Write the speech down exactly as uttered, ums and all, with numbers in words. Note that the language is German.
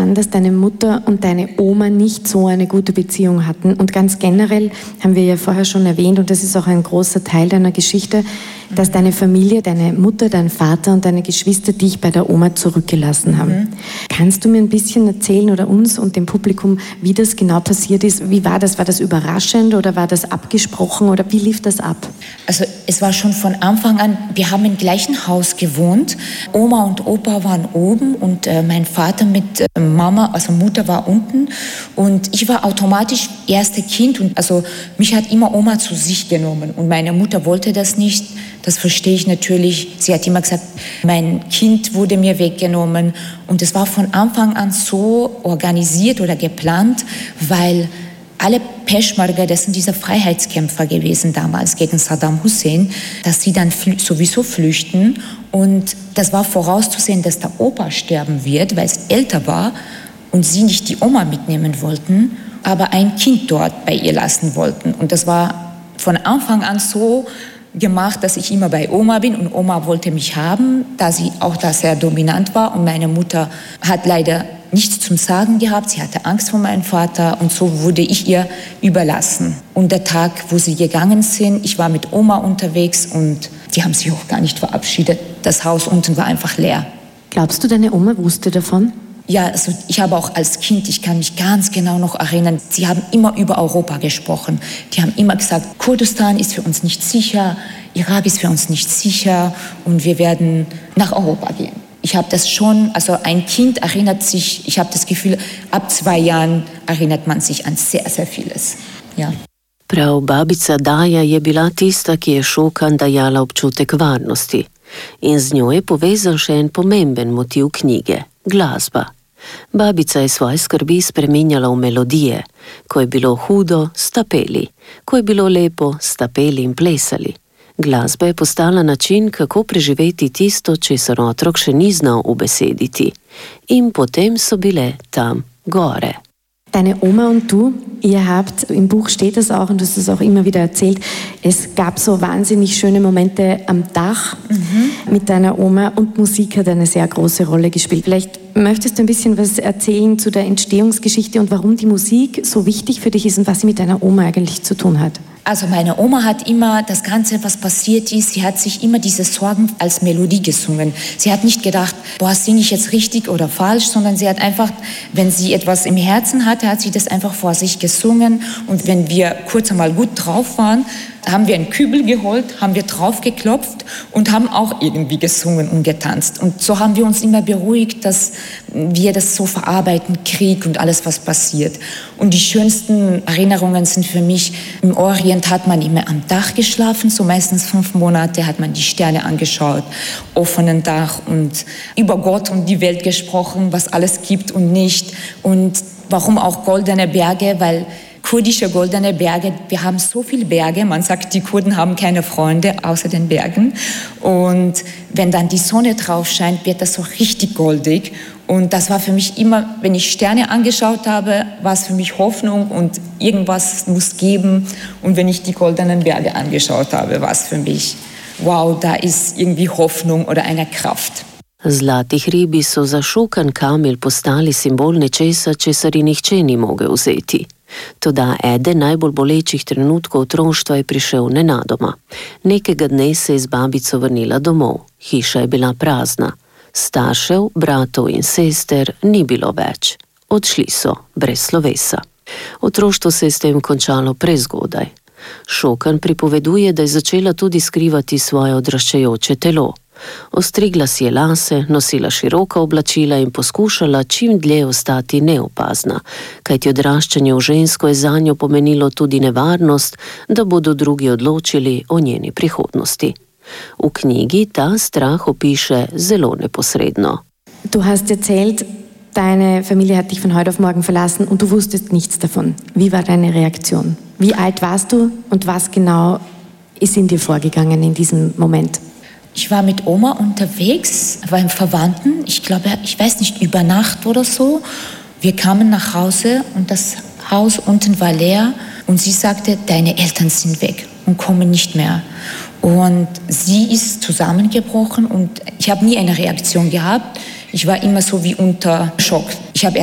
an, dass deine Mutter und deine Oma nicht so eine gute Beziehung hatten. Und ganz generell haben wir ja vorher schon erwähnt, und das ist auch ein großer Teil deiner Geschichte, dass deine Familie, deine Mutter, dein Vater und deine Geschwister dich bei der Oma zurückgelassen haben. Mhm. Kannst du mir ein bisschen erzählen oder uns und dem Publikum, wie das genau passiert ist? Wie war das? War das überraschend oder war das abgesprochen oder wie lief das ab? Also es war schon von Anfang an, wir haben im gleichen Haus gewohnt. Oma und Opa waren oben und äh, mein Vater mit äh, Mama, also Mutter war unten. Und ich war automatisch erste Kind und also mich hat immer Oma zu sich genommen. Und meine Mutter wollte das nicht. Das verstehe ich natürlich. Sie hat immer gesagt, mein Kind wurde mir weggenommen. Und es war von Anfang an so organisiert oder geplant, weil alle Peschmerga, das sind diese Freiheitskämpfer gewesen damals gegen Saddam Hussein, dass sie dann flü- sowieso flüchten. Und das war vorauszusehen, dass der Opa sterben wird, weil es älter war und sie nicht die Oma mitnehmen wollten, aber ein Kind dort bei ihr lassen wollten. Und das war von Anfang an so gemacht, dass ich immer bei Oma bin und Oma wollte mich haben, da sie auch da sehr dominant war und meine Mutter hat leider nichts zum Sagen gehabt, sie hatte Angst vor meinem Vater und so wurde ich ihr überlassen. Und der Tag, wo sie gegangen sind, ich war mit Oma unterwegs und die haben sich auch gar nicht verabschiedet. Das Haus unten war einfach leer. Glaubst du, deine Oma wusste davon? Ja, also ich habe auch als Kind, ich kann mich ganz genau noch erinnern, sie haben immer über Europa gesprochen. Die haben immer gesagt, Kurdistan ist für uns nicht sicher, Irak ist für uns nicht sicher und wir werden nach Europa gehen. Ich habe das schon, also ein Kind erinnert sich, ich habe das Gefühl, ab zwei Jahren erinnert man sich an sehr, sehr vieles. Ja. Prav babica Daja je bila tista, ki je Šokan dajala občutek varnosti. In z njo je povezan še en pomemben motiv knjige – glasba. Babica je svoje skrbi spreminjala v melodije. Ko je bilo hudo, sta peli. Ko je bilo lepo, sta peli in plesali. Glasba je postala način, kako preživeti tisto, česar otrok še ni znal ubesediti. In potem so bile tam gore. Deine Oma und du, ihr habt, im Buch steht das auch und du hast es auch immer wieder erzählt, es gab so wahnsinnig schöne Momente am Dach mhm. mit deiner Oma und Musik hat eine sehr große Rolle gespielt. Vielleicht möchtest du ein bisschen was erzählen zu der Entstehungsgeschichte und warum die Musik so wichtig für dich ist und was sie mit deiner Oma eigentlich zu tun hat? Also meine Oma hat immer das Ganze, was passiert ist, sie hat sich immer diese Sorgen als Melodie gesungen. Sie hat nicht gedacht, boah, singe ich jetzt richtig oder falsch, sondern sie hat einfach, wenn sie etwas im Herzen hatte, hat sie das einfach vor sich gesungen. Und wenn wir kurz einmal gut drauf waren, haben wir einen Kübel geholt, haben wir drauf geklopft und haben auch irgendwie gesungen und getanzt. Und so haben wir uns immer beruhigt, dass wir das so verarbeiten, Krieg und alles, was passiert. Und die schönsten Erinnerungen sind für mich, im Orient hat man immer am Dach geschlafen, so meistens fünf Monate hat man die Sterne angeschaut, offenen Dach und über Gott und die Welt gesprochen, was alles gibt und nicht. Und warum auch goldene Berge, weil kurdische goldene Berge, wir haben so viele Berge, man sagt, die Kurden haben keine Freunde außer den Bergen. Und wenn dann die Sonne drauf scheint, wird das so richtig goldig. Und das war für mich immer, wenn ich Sterne angeschaut habe, war es für mich Hoffnung und irgendwas muss geben. Und wenn ich die goldenen Berge angeschaut habe, war es für mich, wow, da ist irgendwie Hoffnung oder eine Kraft. Zlati hribi so za Šokan Kamil postali simbol nečesa, česar ji nihče ni mogel vzeti. Toda eden najbolj bolečih trenutkov otroštva je prišel nenadoma. Nekega dne se je z babico vrnila domov. Hiša je bila prazna. Staršev, bratov in sester ni bilo več. Odšli so, brez slovesa. Otroštvo se je s tem končalo prezgodaj. Šokan pripoveduje, da je začela tudi skrivati svoje odraščajoče telo. Ostrigla si je lase, nosila široka oblačila in poskušala čim dlje ostati neopazna, kajti odraščanje v žensko je zanjo pomenilo tudi nevarnost, da bodo drugi odločili o njeni prihodnosti. V knjigi ta strah opiše zelo neposredno. Du hast erzählt, deine Familie hat dich von heute auf morgen verlassen und du wusstest nichts davon. Wie war deine Reaktion? Wie alt warst du und was genau ist in dir vorgegangen in diesem Moment? Ich war mit Oma unterwegs, beim Verwandten, ich glaube, ich weiß nicht, über Nacht oder so. Wir kamen nach Hause und das Haus unten war leer und sie sagte, deine Eltern sind weg und kommen nicht mehr. Und sie ist zusammengebrochen und ich habe nie eine Reaktion gehabt. Ich war immer so wie unter Schock. Ich habe